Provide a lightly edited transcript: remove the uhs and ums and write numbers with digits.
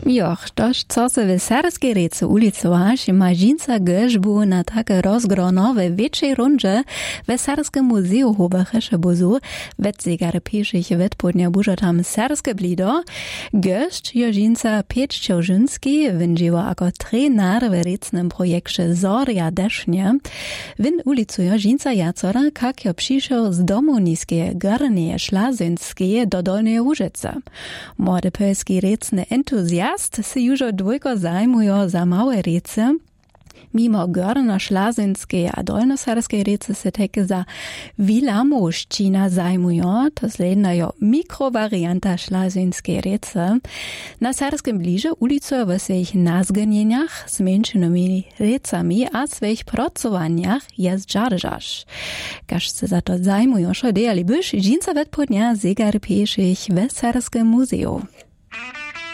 Joch, toż co se w Serskiej Rece ulicowaš, ma dżinca grzbu na takie rozgronowe wieczej rundzie w Serskim Muzeum Hobachesze Bozu, wetzigare pieszych wetpodnia buża tam serskie blido, grzcz jo dżinca Pietr Ciałżynski wędziła jako trener w recnym projekcie Zoria Desznie, win ulicuje dżinca jacora, kak jo przyszł z domu niskie Garnie Szlazynskie do Dolnej Łużyce. Młody polski recny entuzjast se już dwójko zajmują za małe rece. Mimo Gorno-Szlazynskie a Dolnoserskie rece se takie za Wilamošćina zajmują, to sledna mikrowarianta Szlazynskie rece. Na serskim bliže ulicują w swoich nazganieniach, zmniejszonymi recami a swoich pracowaniach jest żarżasz. Każ se za to zajmują, šo dejali byś, dżinca wetpodnia zegar pieszych w Serskim Muzeum.